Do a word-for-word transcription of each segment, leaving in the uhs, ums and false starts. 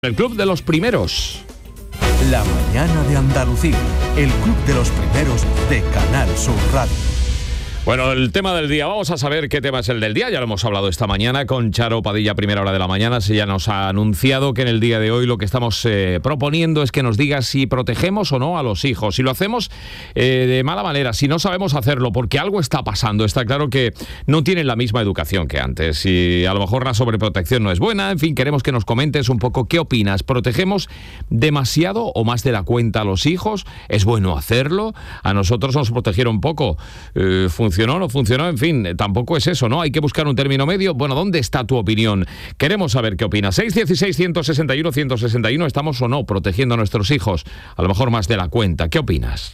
El Club de los Primeros. La mañana de Andalucía, el Club de los Primeros de Canal Sur Radio. Bueno, el tema del día, vamos a saber qué tema es el del día. Ya lo hemos hablado esta mañana con Charo Padilla, primera hora de la mañana. Se ya nos ha anunciado que en el día de hoy lo que estamos eh, proponiendo es que nos diga si protegemos o no a los hijos. Si lo hacemos eh, de mala manera, si no sabemos hacerlo, porque algo está pasando. Está claro que no tienen la misma educación que antes y a lo mejor la sobreprotección no es buena. En fin, queremos que nos comentes un poco qué opinas. ¿Protegemos demasiado o más de la cuenta a los hijos? ¿Es bueno hacerlo? A nosotros nos protegieron poco. Eh, ¿Funcionó? ¿No funcionó? En fin, tampoco es eso, ¿no? Hay que buscar un término medio. Bueno, ¿dónde está tu opinión? Queremos saber qué opinas. seis uno seis, uno seis uno, uno seis uno. ¿Estamos o no protegiendo a nuestros hijos? A lo mejor más de la cuenta. ¿Qué opinas?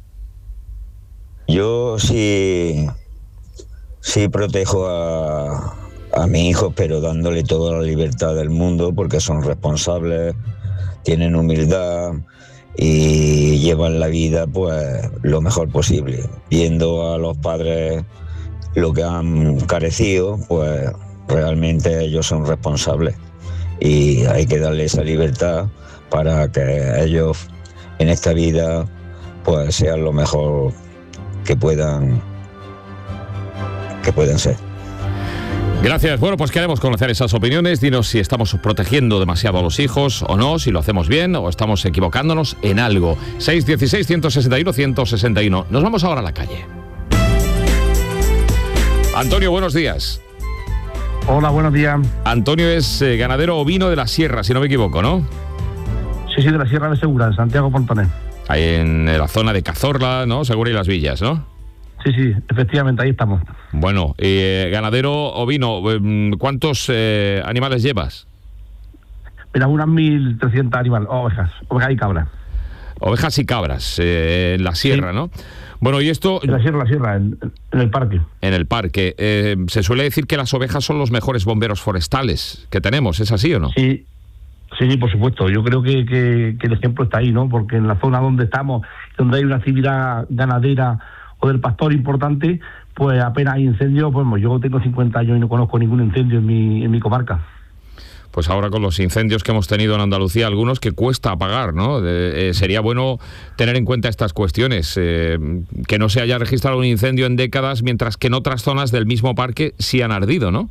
Yo sí, sí protejo a, a mis hijos, pero dándole toda la libertad del mundo, porque son responsables, tienen humildad y llevan la vida pues lo mejor posible. Viendo a los padres lo que han carecido, pues realmente ellos son responsables y hay que darle esa libertad para que ellos en esta vida pues sean lo mejor que puedan que puedan ser. Gracias. Bueno, pues queremos conocer esas opiniones. Dinos si estamos protegiendo demasiado a los hijos o no, si lo hacemos bien o estamos equivocándonos en algo. seis uno seis, uno seis uno, uno seis uno. Nos vamos ahora a la calle. Antonio, buenos días. Hola, buenos días. Antonio es eh, ganadero ovino de la Sierra, si no me equivoco, ¿no? Sí, sí, de la Sierra de Segura, en Santiago Pontones. Ahí en la zona de Cazorla, ¿no? Segura y Las Villas, ¿no? Sí, sí, efectivamente, ahí estamos. Bueno, eh, ganadero ovino, ¿cuántos eh, animales llevas? Mira, unas mil trescientas animales, ovejas, ovejas y cabras. Ovejas y cabras, eh, en la sierra, sí. ¿No? Bueno, y esto... En la sierra, la sierra, en, en el parque. En el parque. Eh, se suele decir que las ovejas son los mejores bomberos forestales que tenemos, ¿es así o no? Sí, sí, sí, por supuesto. Yo creo que, que, que el ejemplo está ahí, ¿no? Porque en la zona donde estamos, donde hay una actividad ganadera o del pastor importante, pues apenas hay incendios. Pues yo tengo cincuenta años y no conozco ningún incendio en mi en mi comarca. Pues ahora con los incendios que hemos tenido en Andalucía, algunos que cuesta apagar, ¿no? Eh, eh, sería bueno tener en cuenta estas cuestiones, eh, que no se haya registrado un incendio en décadas, mientras que en otras zonas del mismo parque sí han ardido, ¿no?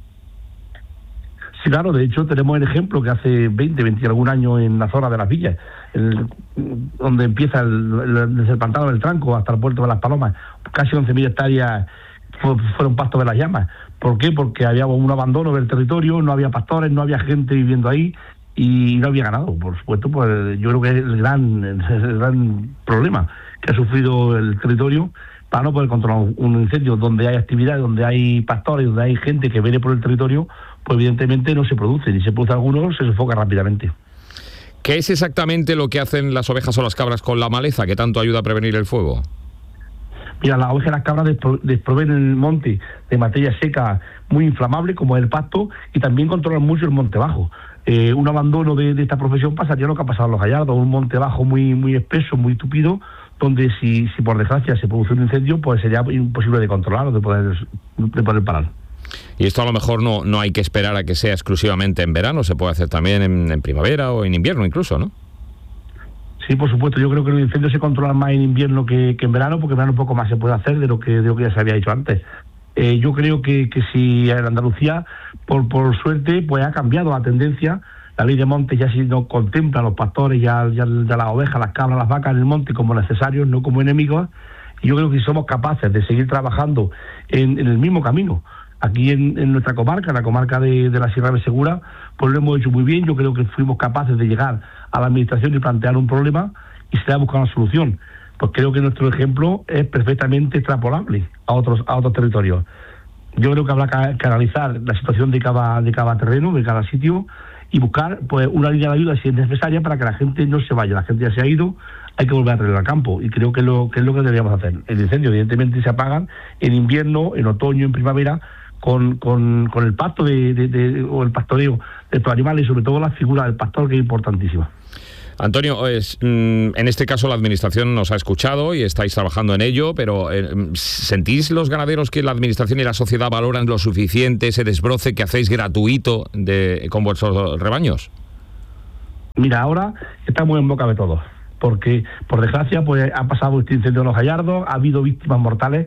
Sí, claro, de hecho tenemos el ejemplo que hace veinte, veinte y algún año en la zona de Las Villas, el, donde empieza el, el, desde el pantano del Tranco hasta el puerto de Las Palomas, casi once mil hectáreas fueron pastos de las llamas. ¿Por qué? Porque había un abandono del territorio, no había pastores, no había gente viviendo ahí y no había ganado. Por supuesto, pues yo creo que es el gran, el gran problema que ha sufrido el territorio para no poder controlar un incendio donde hay actividad, donde hay pastores, donde hay gente que viene por el territorio, pues evidentemente no se produce, y si se produce alguno se sofoca rápidamente. ¿Qué es exactamente lo que hacen las ovejas o las cabras con la maleza que tanto ayuda a prevenir el fuego? Mira, las ovejas y las cabras desproveen el monte de materia seca muy inflamable, como el pasto, y también controlan mucho el monte bajo. Eh, un abandono de, de esta profesión pasaría lo que ha pasado en los Gallardos, un monte bajo muy muy espeso, muy tupido, donde si, si por desgracia se produce un incendio, pues sería imposible de controlar o de poder, de poder parar. Y esto a lo mejor no, no hay que esperar a que sea exclusivamente en verano, se puede hacer también en, en primavera o en invierno incluso, ¿no? Sí, por supuesto. Yo creo que los incendios se controlan más en invierno que, que en verano, porque en verano un poco más se puede hacer de lo que, de lo que ya se había dicho antes. Eh, yo creo que, que si en Andalucía, por, por suerte, pues ha cambiado la tendencia. La ley de montes ya sí no contempla a los pastores, ya, ya, ya las ovejas, las cabras, las vacas en el monte como necesarios, no como enemigos. Y yo creo que si somos capaces de seguir trabajando en, en el mismo camino, aquí en, en nuestra comarca, en la comarca de, de la Sierra de Segura, pues lo hemos hecho muy bien. Yo creo que fuimos capaces de llegar a la administración y plantear un problema y se le ha buscado una solución. Pues creo que nuestro ejemplo es perfectamente extrapolable a otros a otros territorios. Yo creo que habrá que analizar la situación de cada de cada terreno, de cada sitio, y buscar pues una línea de ayuda si es necesaria para que la gente no se vaya. La gente ya se ha ido, hay que volver a traer al campo, y creo que, lo, que es lo que deberíamos hacer. El incendio evidentemente se apagan en invierno, en otoño, en primavera, con, con, con el pasto de, de, de, o el pastoreo de estos animales, y sobre todo la figura del pastor, que es importantísima. Antonio, es, en este caso la Administración nos ha escuchado y estáis trabajando en ello, pero ¿sentís los ganaderos que la Administración y la sociedad valoran lo suficiente ese desbroce que hacéis gratuito de, con vuestros rebaños? Mira, ahora estamos en boca de todos, porque por desgracia pues ha pasado este incendio de Los Gallardos, ha habido víctimas mortales,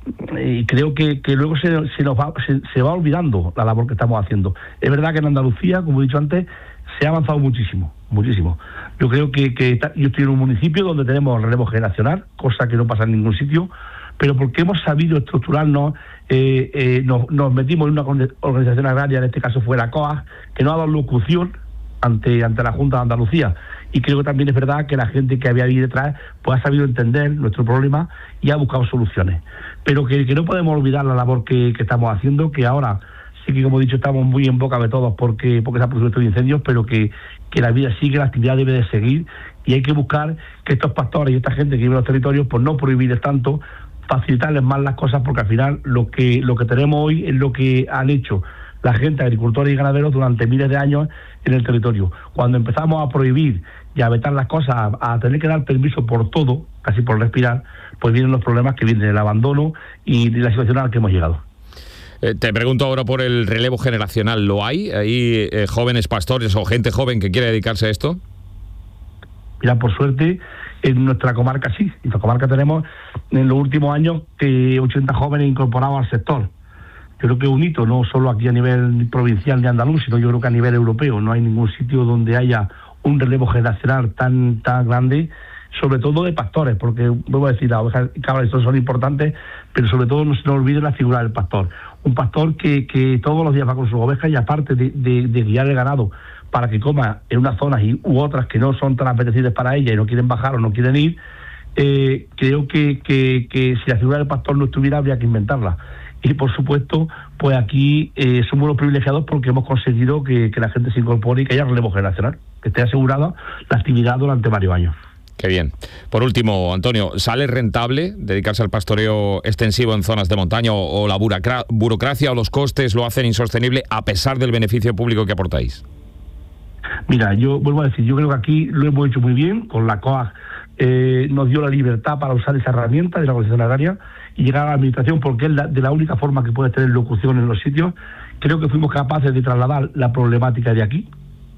y creo que, que luego se, se nos va se, se va olvidando la labor que estamos haciendo. Es verdad que en Andalucía, como he dicho antes, se ha avanzado muchísimo, muchísimo. Yo creo que, que está, yo estoy en un municipio donde tenemos relevo generacional, cosa que no pasa en ningún sitio, pero porque hemos sabido estructurarnos, eh, eh, nos, nos metimos en una organización agraria, en este caso fue la COAG, que nos ha dado locución ante ante la Junta de Andalucía, y creo que también es verdad que la gente que había ahí detrás pues ha sabido entender nuestro problema y ha buscado soluciones, pero que, que no podemos olvidar la labor que, que estamos haciendo, que ahora sí que, como he dicho, estamos muy en boca de todos porque porque se han producido estos incendios, pero que, que la vida sigue, la actividad debe de seguir, y hay que buscar que estos pastores y esta gente que vive en los territorios pues no prohibirles tanto, facilitarles más las cosas, porque al final lo que lo que tenemos hoy es lo que han hecho la gente, agricultores y ganaderos, durante miles de años en el territorio. Cuando empezamos a prohibir y a vetar las cosas, a, a tener que dar permiso por todo, casi por respirar, pues vienen los problemas que vienen, el abandono y la situación a la que hemos llegado. Eh, te pregunto ahora por el relevo generacional. ¿Lo hay? ¿Hay eh, jóvenes pastores o gente joven que quiere dedicarse a esto? Mira, por suerte, en nuestra comarca sí. En nuestra comarca tenemos, en los últimos años, eh, ochenta jóvenes incorporados al sector. Yo creo que es un hito, no solo aquí a nivel provincial ni andaluz, sino yo creo que a nivel europeo. No hay ningún sitio donde haya un relevo generacional tan tan grande, sobre todo de pastores, porque, vuelvo a decir, las ovejas y cabras son importantes, pero sobre todo no se nos olvide la figura del pastor. Un pastor que, que todos los días va con sus ovejas y, aparte de, de, de guiar el ganado para que coma en unas zonas y, u otras que no son tan apetecibles para ella y no quieren bajar o no quieren ir, eh, creo que, que, que si la figura del pastor no estuviera, habría que inventarla. Y por supuesto, pues aquí eh, somos los privilegiados porque hemos conseguido que, que la gente se incorpore y que haya relevo generacional, que esté asegurada la actividad durante varios años. Qué bien. Por último, Antonio, ¿sale rentable dedicarse al pastoreo extensivo en zonas de montaña, o, o la burocra- burocracia o los costes lo hacen insostenible a pesar del beneficio público que aportáis? Mira, yo vuelvo a decir, yo creo que aquí lo hemos hecho muy bien, con la COAG eh, nos dio la libertad para usar esa herramienta de la organización agraria y llegar a la administración, porque es la, de la única forma que puedes tener locución en los sitios. Creo que fuimos capaces de trasladar la problemática de aquí,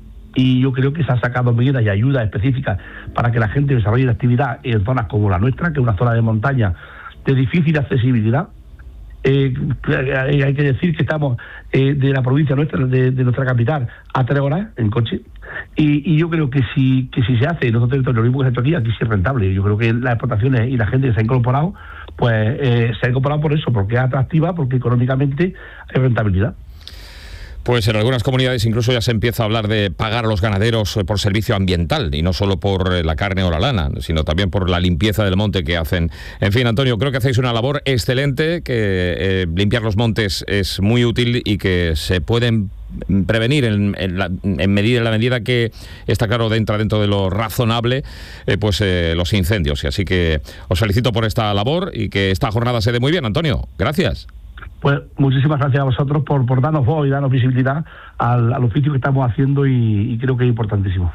y yo creo que se han sacado medidas y ayudas específicas para que la gente desarrolle la actividad en zonas como la nuestra, que es una zona de montaña de difícil accesibilidad. Eh, hay que decir que estamos eh, de la provincia nuestra, de, de nuestra capital, a tres horas en coche, y, y yo creo que si que si se hace en otro territorio, lo mismo que se ha hecho aquí, aquí sí es rentable. Yo creo que las explotaciones y la gente que se ha incorporado, pues eh, se ha incorporado por eso, porque es atractiva, porque económicamente hay rentabilidad. Pues en algunas comunidades incluso ya se empieza a hablar de pagar a los ganaderos por servicio ambiental, y no solo por la carne o la lana, sino también por la limpieza del monte que hacen. En fin, Antonio, creo que hacéis una labor excelente, que eh, limpiar los montes es muy útil y que se pueden prevenir en, en, la, en, medida, en la medida que está claro entra dentro de lo razonable, eh, pues eh, los incendios. Y así que os felicito por esta labor y que esta jornada se dé muy bien, Antonio. Gracias. Pues muchísimas gracias a vosotros por, por darnos voz y darnos visibilidad al, al oficio que estamos haciendo, y, y creo que es importantísimo.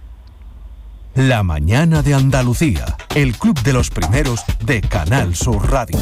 La mañana de Andalucía, el club de los primeros de Canal Sur Radio.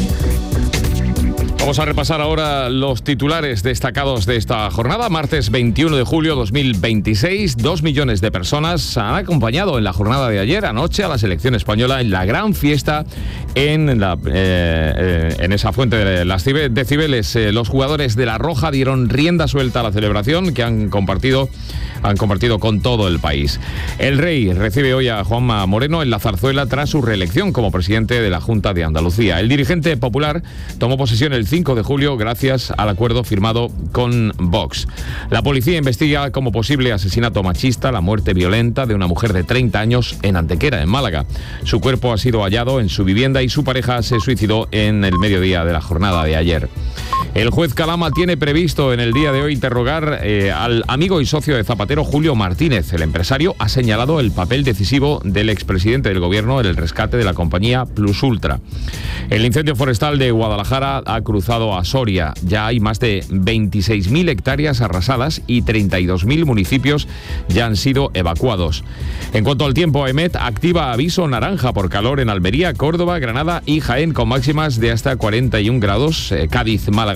Vamos a repasar ahora los titulares destacados de esta jornada. Martes veintiuno de julio de dos mil veintiséis, dos millones de personas han acompañado en la jornada de ayer anoche a la selección española en la gran fiesta en, la, eh, eh, en esa fuente de las decibeles. Eh, los jugadores de La Roja dieron rienda suelta a la celebración que han compartido, han compartido con todo el país. El Rey recibe hoy a Juanma Moreno en la Zarzuela tras su reelección como presidente de la Junta de Andalucía. El dirigente popular tomó posesión el cinco de julio gracias al acuerdo firmado con Vox. La policía investiga como posible asesinato machista la muerte violenta de una mujer de treinta años en Antequera, en Málaga. Su cuerpo ha sido hallado en su vivienda y su pareja se suicidó en el mediodía de la jornada de ayer. El juez Calama tiene previsto en el día de hoy interrogar eh, al amigo y socio de Zapatero, Julio Martínez. El empresario ha señalado el papel decisivo del expresidente del gobierno en el rescate de la compañía Plus Ultra. El incendio forestal de Guadalajara ha cruzado a Soria. Ya hay más de veintiséis mil hectáreas arrasadas y treinta y dos mil municipios ya han sido evacuados. En cuanto al tiempo, EMET activa aviso naranja por calor en Almería, Córdoba, Granada y Jaén, con máximas de hasta cuarenta y un grados. Eh, Cádiz, Málaga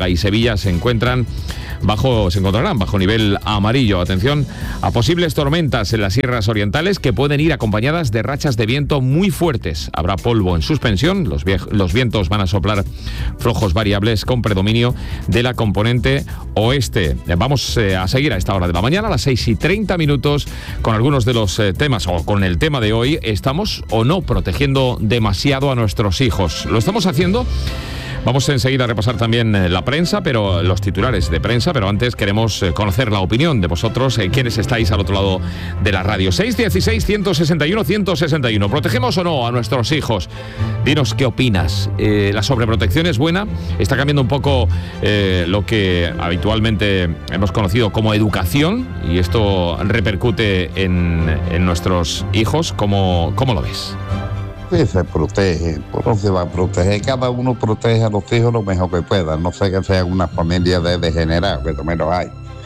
Málaga y Sevilla se encuentran bajo, se encontrarán bajo nivel amarillo. Atención a posibles tormentas en las sierras orientales que pueden ir acompañadas de rachas de viento muy fuertes. Habrá polvo en suspensión, los, los vientos van a soplar flojos variables con predominio de la componente oeste. Vamos eh, a seguir a esta hora de la mañana, a las seis y treinta minutos, con algunos de los eh, temas, o con el tema de hoy. ¿Estamos o no protegiendo demasiado a nuestros hijos? ¿Lo estamos haciendo? Vamos enseguida a repasar también eh, la prensa, pero los titulares de prensa, pero antes queremos eh, conocer la opinión de vosotros, eh, quienes estáis al otro lado de la radio. seis uno seis, uno seis uno, uno seis uno. ¿Protegemos o no a nuestros hijos? Dinos qué opinas. Eh, ¿La sobreprotección es buena? ¿Está cambiando un poco eh, lo que habitualmente hemos conocido como educación? Y esto repercute en, en nuestros hijos. ¿Cómo, cómo lo ves? Sí, se protege, no se va a proteger, cada uno protege a los hijos lo mejor que pueda, no sé que sea una familia de degenerados, que también lo hay,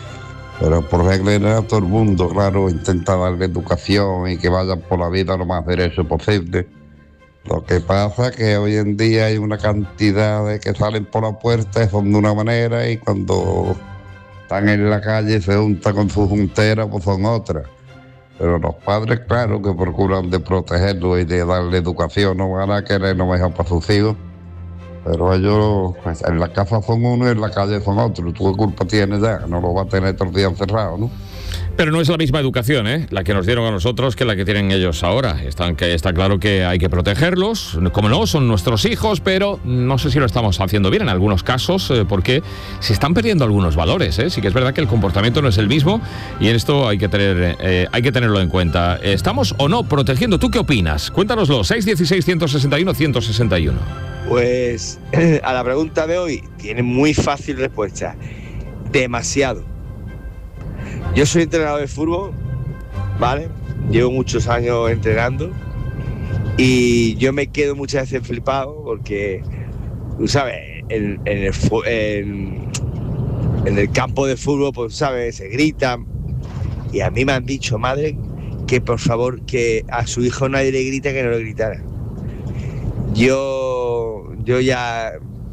pero por regla general todo el mundo, claro, intenta darle educación y que vayan por la vida lo más derecho posible. Lo que pasa es que hoy en día hay una cantidad de que salen por la puerta y son de una manera y cuando están en la calle se juntan con su juntera, pues son otras. Pero los padres, claro, que procuran de protegerlo y de darle educación, no van a querer lo mejor para sus hijos. Pero ellos, pues, en la casa son uno y en la calle son otro. ¿Tú qué culpa tienes ya? No lo va a tener todo el día encerrado, ¿no? Pero no es la misma educación, ¿eh?, la que nos dieron a nosotros que la que tienen ellos ahora. Están, que está claro que hay que protegerlos, como no, son nuestros hijos, pero no sé si lo estamos haciendo bien en algunos casos, eh, porque se están perdiendo algunos valores, ¿eh? Sí que es verdad que el comportamiento no es el mismo y en esto hay que tener, eh, hay que tenerlo en cuenta. ¿Estamos o no protegiendo? ¿Tú qué opinas? Cuéntanoslo, seis uno seis, uno seis uno, uno seis uno. Pues a la pregunta de hoy tiene muy fácil respuesta. Demasiado. Yo soy entrenador de fútbol, ¿vale? Llevo muchos años entrenando y yo me quedo muchas veces flipado porque, tú sabes, en, en, el, en, en el campo de fútbol, pues, ¿sabes?, se gritan y a mí me han dicho, madre, que por favor que a su hijo nadie le grita, que no le gritara. Yo, yo ya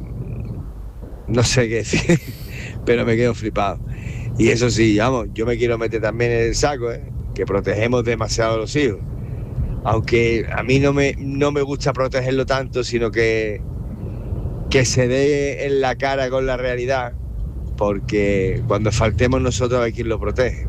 no sé qué decir, pero me quedo flipado. Y eso sí, vamos, yo me quiero meter también en el saco, ¿eh?, que protegemos demasiado a los hijos. Aunque a mí no me, no me gusta protegerlo tanto, sino que, que se dé en la cara con la realidad, porque cuando faltemos nosotros hay quien lo protege.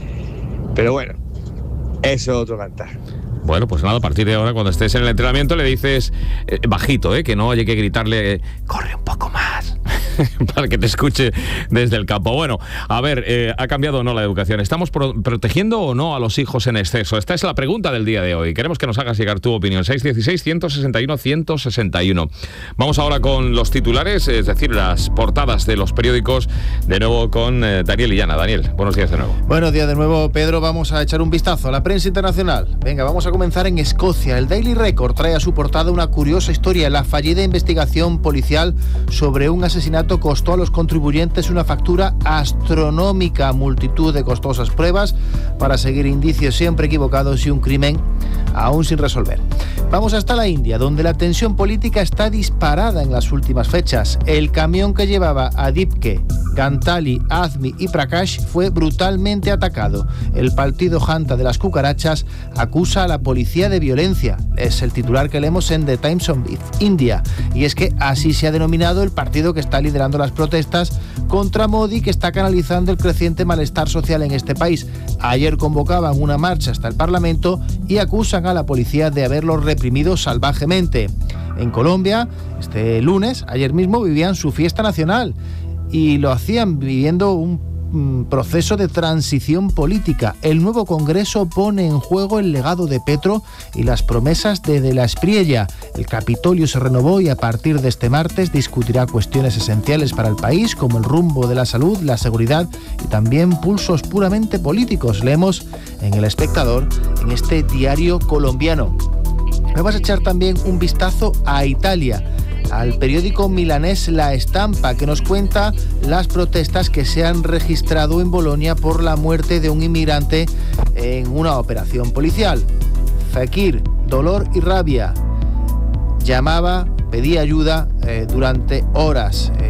Pero bueno, eso es otro cantar. Bueno, pues nada, a partir de ahora, cuando estés en el entrenamiento, le dices eh, bajito, eh, que no haya que gritarle, eh, corre un poco más, para que te escuche desde el campo. Bueno, a ver, eh, ¿ha cambiado o no la educación? ¿Estamos pro- protegiendo o no a los hijos en exceso? Esta es la pregunta del día de hoy. Queremos que nos hagas llegar tu opinión. seis uno seis, uno seis uno, uno seis uno. Vamos ahora con los titulares, es decir, las portadas de los periódicos, de nuevo con eh, Daniel Illana. Daniel, buenos días de nuevo. Buenos días de nuevo, Pedro. Vamos a echar un vistazo a la prensa internacional. Venga, vamos a comenzar en Escocia. El Daily Record trae a su portada una curiosa historia. La fallida investigación policial sobre un asesinato costó a los contribuyentes una factura astronómica, multitud de costosas pruebas para seguir indicios siempre equivocados y un crimen aún sin resolver. Vamos hasta la India, donde la tensión política está disparada en las últimas fechas. El camión que llevaba a Dipke, Gantali, Azmi y Prakash fue brutalmente atacado. El partido Janta de las cucarachas acusa a la policía de violencia. Es el titular que leemos en The Times of India. Y es que así se ha denominado el partido que está liderando las protestas contra Modi, que está canalizando el creciente malestar social en este país. Ayer convocaban una marcha hasta el Parlamento y acusan a la policía de haberlo reprimido salvajemente. En Colombia, este lunes, ayer mismo, vivían su fiesta nacional y lo hacían viviendo un proceso de transición política. El nuevo Congreso pone en juego el legado de Petro y las promesas de De la Espriella. El Capitolio se renovó y a partir de este martes discutirá cuestiones esenciales para el país, como el rumbo de la salud, la seguridad y también pulsos puramente políticos. Leemos en El Espectador, en este diario colombiano. Vamos a echar también un vistazo a Italia, al periódico milanés La Estampa, que nos cuenta las protestas que se han registrado en Bolonia por la muerte de un inmigrante en una operación policial. Fekir, dolor y rabia. Llamaba, pedía ayuda eh, durante horas. Eh,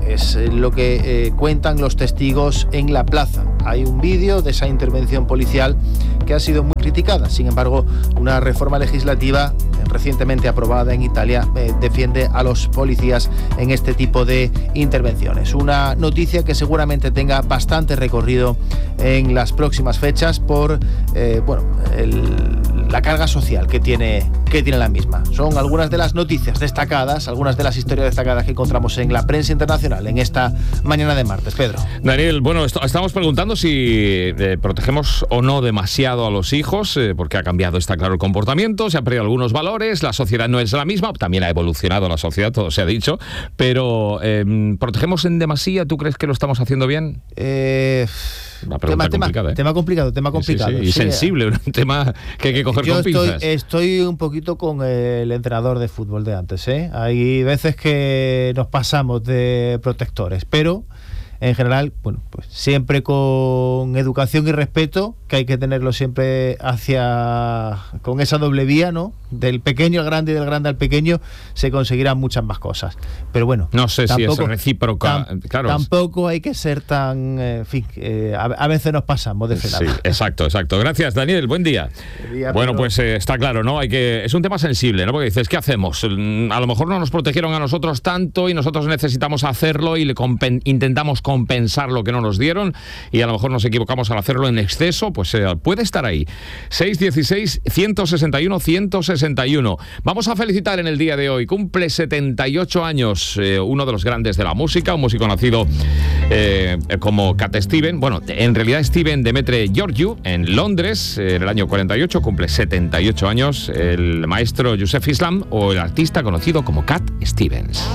Es lo que eh, cuentan los testigos en la plaza. Hay un vídeo de esa intervención policial que ha sido muy criticada. Sin embargo, una reforma legislativa recientemente aprobada en Italia eh, defiende a los policías en este tipo de intervenciones. Una noticia que seguramente tenga bastante recorrido en las próximas fechas por eh, bueno, el, la carga social que tiene, que tiene la misma. Son algunas de las noticias destacadas, algunas de las historias destacadas que encontramos en la prensa internacional en esta mañana de martes. Pedro. Daniel, bueno, esto, estamos preguntando si eh, protegemos o no demasiado a los hijos, eh, porque ha cambiado, está claro, el comportamiento, se han perdido algunos valores, la sociedad no es la misma, también ha evolucionado la sociedad, todo se ha dicho, pero eh, ¿protegemos en demasía? ¿Tú crees que lo estamos haciendo bien? Eh... Una pregunta tema, complicada, tema, ¿eh? tema complicado, tema complicado. Sí, sí, sí. Y sí. sensible, un tema que hay que coger Yo con estoy, pinzas. estoy un poquito con el entrenador de fútbol de antes, ¿eh? Hay veces que nos pasamos de protectores, pero en general, bueno, pues siempre con educación y respeto, que hay que tenerlo siempre hacia, con esa doble vía, ¿no? Del pequeño al grande y del grande al pequeño, se conseguirán muchas más cosas. Pero bueno, no sé tampoco, si es recíproca, tam, claro. Tampoco hay que ser tan, eh, en fin, eh, a, a veces nos pasamos de ese lado. Sí, exacto, exacto. Gracias, Daniel, buen día. día bueno, pero... pues eh, está claro, ¿no? Hay que, es un tema sensible, ¿no? Porque dices, ¿qué hacemos? A lo mejor no nos protegieron a nosotros tanto y nosotros necesitamos hacerlo y le compen- intentamos compensar lo que no nos dieron y a lo mejor nos equivocamos al hacerlo en exceso, pues eh, puede estar ahí. seis dieciséis, ciento sesenta y uno, ciento sesenta y uno. Vamos a felicitar en el día de hoy. Cumple setenta y ocho años eh, uno de los grandes de la música, un músico nacido eh, como Cat Stevens. Bueno, en realidad Steven Demetre Georgiou en Londres eh, en el año cuarenta y ocho, cumple setenta y ocho años el maestro Joseph Islam o el artista conocido como Cat Stevens.